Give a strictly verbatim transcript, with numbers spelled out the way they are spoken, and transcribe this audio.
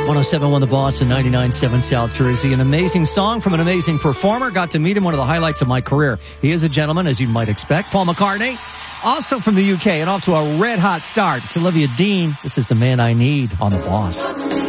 one oh seven point one The Boss in ninety-nine point seven South Jersey. An amazing song from an amazing performer. Got to meet him, one of the highlights of my career. He is a gentleman, as you might expect. Paul McCartney, also from the U K, and off to a red-hot start. It's Olivia Dean. This is The Man I Need on The Boss.